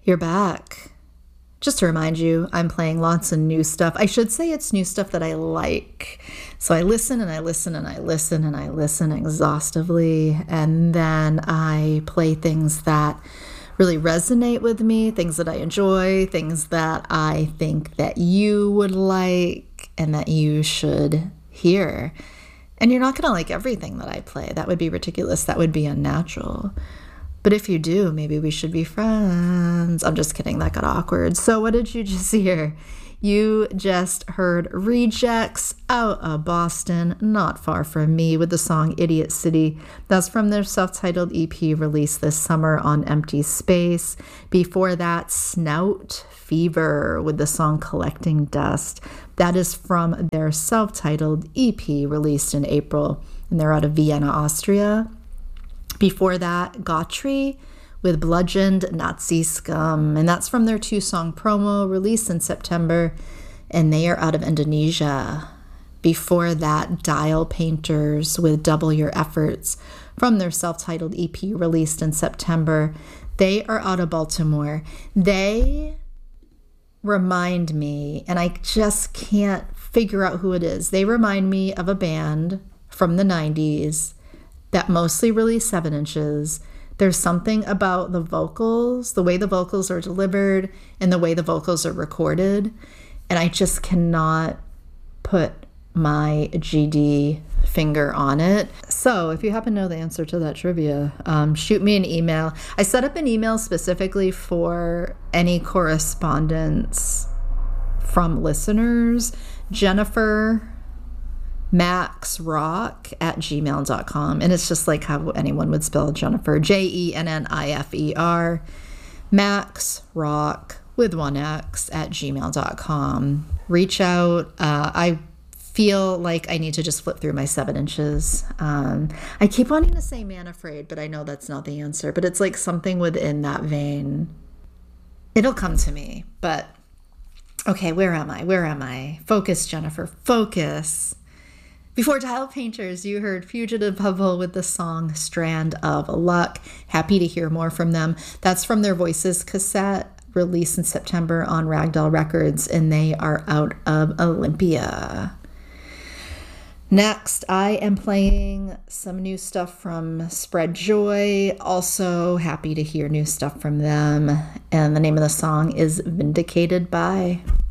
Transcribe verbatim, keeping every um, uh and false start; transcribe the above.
You're back. Just to remind you, I'm playing lots of new stuff. I should say it's new stuff that I like. So I listen and I listen and I listen and I listen exhaustively. And then I play things that really resonate with me, things that I enjoy, things that I think that you would like and that you should hear. And you're not going to like everything that I play. That would be ridiculous. That would be unnatural. But if you do, maybe we should be friends. I'm just kidding. That got awkward. So what did you just hear? You just heard Rejects out of Boston, not far from me, with the song Idiot City. That's from their self-titled E P released this summer on Empty Space. Before that, Snout Fever with the song Collecting Dust. That is from their self-titled E P released in April, and they're out of Vienna, Austria. Before that, Gautry with Bludgeoned Nazi Scum, and that's from their two-song promo released in September, and they are out of Indonesia. Before that, Dial Painters with Double Your Efforts from their self-titled E P released in September. They are out of Baltimore. They remind me, and I just can't figure out who it is. They remind me of a band from the nineties that mostly released seven inches. There's something about the vocals, the way the vocals are delivered and the way the vocals are recorded, and I just cannot put my G D finger on it. So if you happen to know the answer to that trivia, um, shoot me an email. I set up an email specifically for any correspondence from listeners. Jennifer Max Rock at gmail dot com, and it's just like how anyone would spell Jennifer, J E N N I F E R, Max Rock with one X at gmail dot com. Reach out. Uh, I feel like I need to just flip through my seven inches. Um, I keep wanting to say Man Afraid, but I know that's not the answer, but it's like something within that vein. It'll come to me, but okay, where am I? Where am I? Focus, Jennifer, focus. Before Dial Painters, you heard Fugitive Bubble with the song Strand of Luck. Happy to hear more from them. That's from their Voices cassette released in September on Ragdoll Records, and they are out of Olympia. Next, I am playing some new stuff from Spread Joy. Also happy to hear new stuff from them. And the name of the song is Vindicated By.